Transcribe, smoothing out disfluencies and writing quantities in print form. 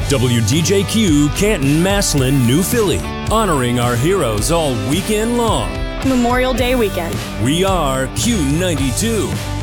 WDJQ Canton, Massillon, New Philly, honoring our heroes all weekend long. Memorial Day weekend. We are Q92.